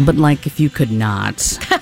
But like if you could not,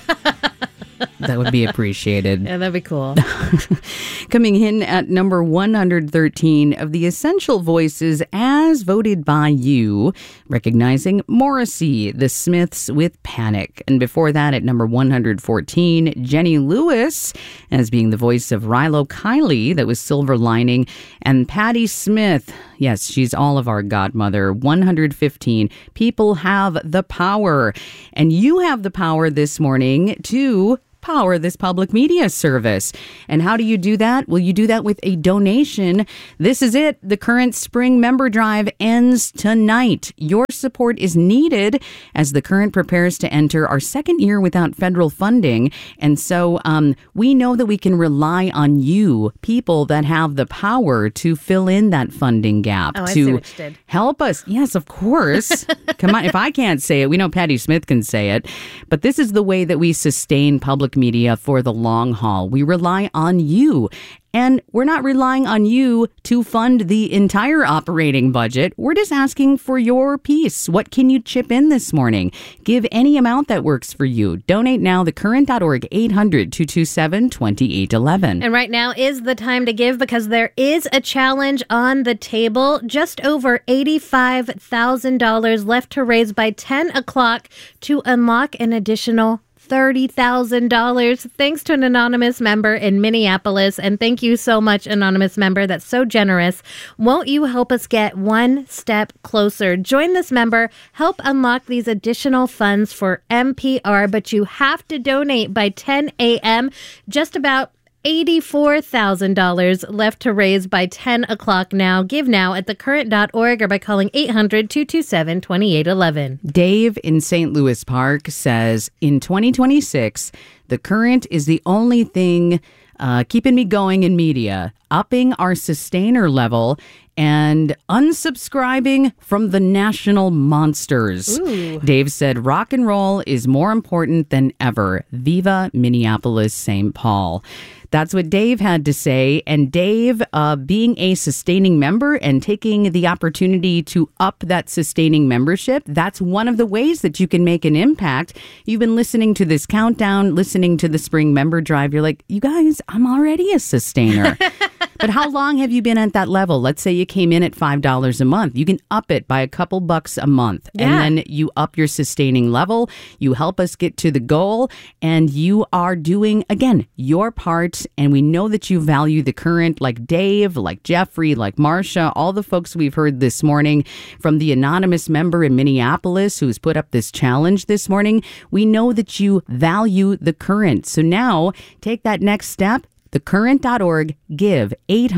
that would be appreciated. Yeah, that'd be cool. Coming in at number 113 of the essential voices as voted by you, recognizing Morrissey, The Smiths with Panic. And before that, at number 114, Jenny Lewis as being the voice of Rilo Kiley, that was Silver Lining. And Patti Smith, yes, she's all of our godmother. 115, People Have the Power. And you have the power this morning to power this public media service. And how do you do that? Well, you do that with a donation. This is it. The current spring member drive ends tonight. Your support is needed as the current prepares to enter our second year without federal funding. And so we know that we can rely on you, people that have the power to fill in that funding gap, to help us. Yes, of course. Come on. If I can't say it, we know Patti Smith can say it. But this is the way that we sustain public media for the long haul. We rely on you. And we're not relying on you to fund the entire operating budget. We're just asking for your piece. What can you chip in this morning? Give any amount that works for you. Donate now, thecurrent.org, 800-227-2811. And right now is the time to give because there is a challenge on the table. Just over $85,000 left to raise by 10 o'clock to unlock an additional $30,000 thanks to an anonymous member in Minneapolis. And thank you so much, anonymous member. That's so generous. Won't you help us get one step closer? Join this member. Help unlock these additional funds for NPR. But you have to donate by 10 a.m. Just about $84,000 left to raise by 10 o'clock now. Give now at thecurrent.org or by calling 800-227-2811. Dave in St. Louis Park says, in 2026, the Current is the only thing keeping me going in media, upping our sustainer level and unsubscribing from the national monsters. Ooh. Dave said, rock and roll is more important than ever. Viva Minneapolis, St. Paul. That's what Dave had to say. And Dave, being a sustaining member and taking the opportunity to up that sustaining membership, that's one of the ways that you can make an impact. You've been listening to this countdown, listening to the spring member drive. You're like, you guys, I'm already a sustainer. But how long have you been at that level? Let's say you came in at $5 a month. You can up it by a couple bucks a month. Yeah. And then you up your sustaining level. You help us get to the goal. And you are doing, again, your part. And we know that you value the Current, like Dave, like Jeffrey, like Marcia, all the folks we've heard this morning from the anonymous member in Minneapolis who's put up this challenge this morning. We know that you value the Current. So now take that next step. Thecurrent.org, give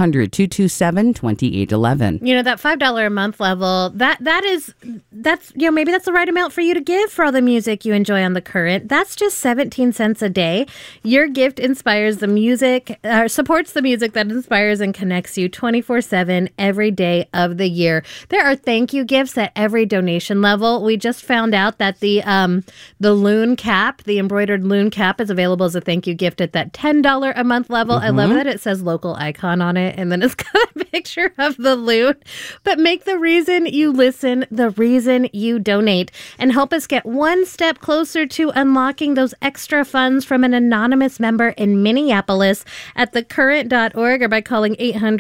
800-227-2811. You know, that $5 a month level, that's maybe that's the right amount for you to give for all the music you enjoy on The Current. That's just 17 cents a day. Your gift inspires the music, supports the music that inspires and connects you 24/7 every day of the year. There are thank you gifts at every donation level. We just found out that the loon cap, the embroidered loon cap, is available as a thank you gift at that $10 a month level. I love that it says local icon on it, and then it's got a picture of the loon. But make the reason you listen the reason you donate, and help us get one step closer to unlocking those extra funds from an anonymous member in Minneapolis at thecurrent.org or by calling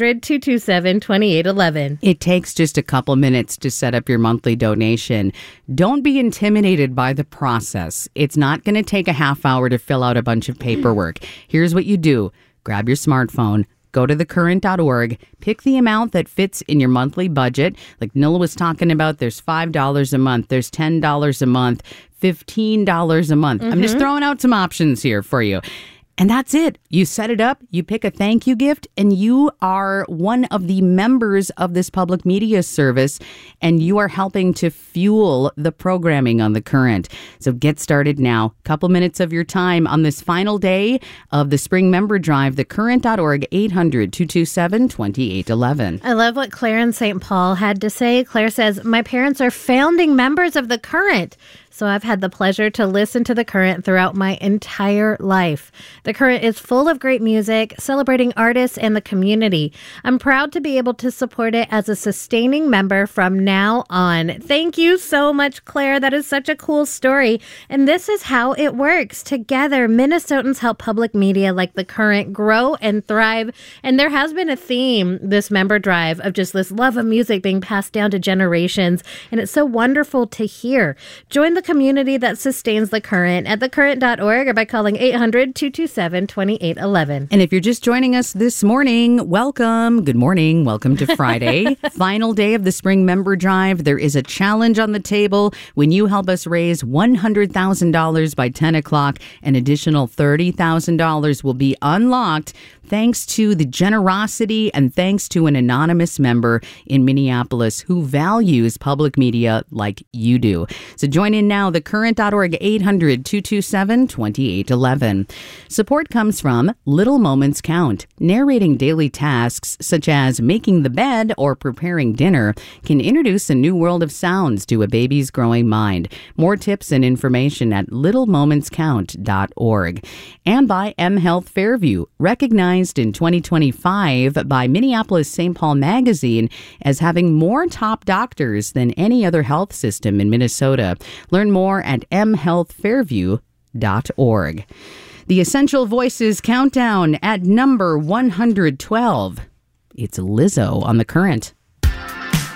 800-227-2811. It takes just a couple minutes to set up your monthly donation. Don't be intimidated by the process. It's not going to take a half hour to fill out a bunch of paperwork. Here's what you do. Grab your smartphone, go to thecurrent.org, pick the amount that fits in your monthly budget. Like Nilla was talking about, there's $5 a month, there's $10 a month, $15 a month. I'm just throwing out some options here for you. And that's it. You set it up, you pick a thank you gift, and you are one of the members of this public media service, and you are helping to fuel the programming on The Current. So get started now. Couple minutes of your time on this final day of the spring member drive, thecurrent.org, 800-227-2811. I love what Claire in St. Paul had to say. Claire says, my parents are founding members of The Current. so I've had the pleasure to listen to The Current throughout my entire life. The Current is full of great music, celebrating artists and the community. I'm proud to be able to support it as a sustaining member from now on. Thank you so much, Claire. That is such a cool story. And this is how it works. Together, Minnesotans help public media like The Current grow and thrive. And there has been a theme, this member drive, of just this love of music being passed down to generations. And it's so wonderful to hear. Join the community that sustains The Current at thecurrent.org or by calling 800-227-2811. And if you're just joining us this morning, welcome. Good morning. Welcome to Friday. Final day of the spring member drive. There is a challenge on the table. When you help us raise $100,000 by 10 o'clock, an additional $30,000 will be unlocked thanks to the generosity and thanks to an anonymous member in Minneapolis who values public media like you do. So join in now, thecurrent.org, 800-227-2811. Support comes from Little Moments Count. Narrating daily tasks such as making the bed or preparing dinner can introduce a new world of sounds to a baby's growing mind. More tips and information at littlemomentscount.org. And by M Health Fairview, recognized in 2025 by Minneapolis St. Paul Magazine as having more top doctors than any other health system in Minnesota. Learn more at mhealthfairview.org. The Essential Voices Countdown at number 112. It's Lizzo on The Current.